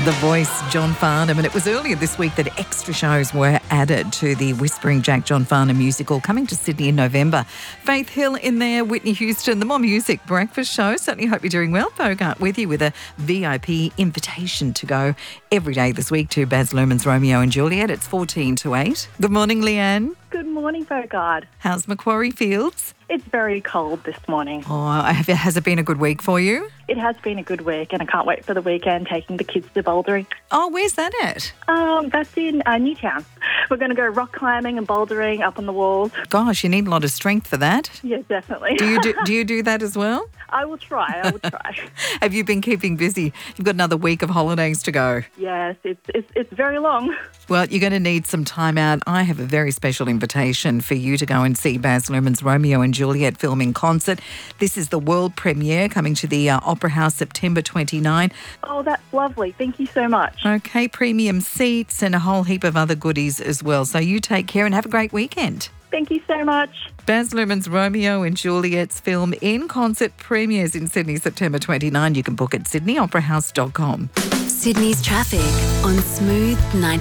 The Voice, John Farnham. And it was earlier this week that extra shows were added to the Whispering Jack John Farnham musical coming to Sydney in November. Faith Hill in there, Whitney Houston, the More Music Breakfast Show. Certainly hope you're doing well. Bogart with you with a VIP invitation to go every day this week to Baz Luhrmann's Romeo and Juliet. It's 14 to 8. Good morning, Leanne. Good morning, Bogart. How's Macquarie Fields? It's very cold this morning. Oh, has it been a good week for you? It has been a good week, and I can't wait for the weekend taking the kids to bouldering. Oh, where's that at? That's in Newtown. We're going to go rock climbing and bouldering up on the walls. Gosh, you need a lot of strength for that. Yeah, definitely. Do you do that as well? I will try. Have you been keeping busy? You've got another week of holidays to go. Yes, it's very long. Well, you're going to need some time out. I have a very special invitation for you to go and see Baz Luhrmann's Romeo and Juliet film in concert. This is the world premiere coming to the Opera House September 29. Oh, that's lovely. Thank you so much. Okay, premium seats and a whole heap of other goodies as well. So you take care and have a great weekend. Thank you so much. Baz Luhrmann's Romeo and Juliet's film in concert premieres in Sydney September 29. You can book at sydneyoperahouse.com. Sydney's traffic on Smooth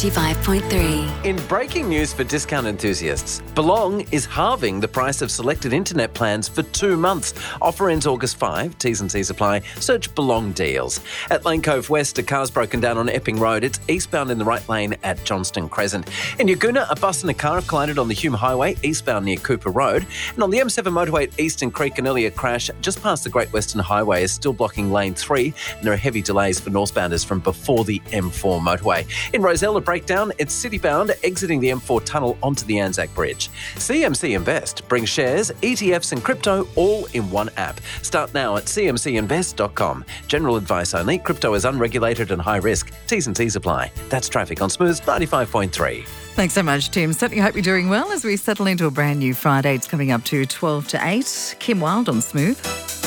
95.3. In breaking news for discount enthusiasts, Belong is halving the price of selected internet plans for 2 months. Offer ends August 5. T's and C's apply. Search Belong deals. At Lane Cove West, a car's broken down on Epping Road. It's eastbound in the right lane at Johnston Crescent. In Yagoona, a bus and a car have collided on the Hume Highway, eastbound near Cooper Road. And on the M7 motorway at Eastern Creek, an earlier crash just past the Great Western Highway is still blocking lane 3. And there are heavy delays for northbounders from before the M4 motorway. In Roselle, a breakdown, it's city-bound, exiting the M4 tunnel onto the Anzac Bridge. CMC Invest brings shares, ETFs and crypto all in one app. Start now at cmcinvest.com. General advice only. Crypto is unregulated and high risk. T's and C's apply. That's traffic on Smooth 95.3. Thanks so much, Tim. Certainly hope you're doing well as we settle into a brand new Friday. It's coming up to 12 to 8. Kim Wilde on Smooth.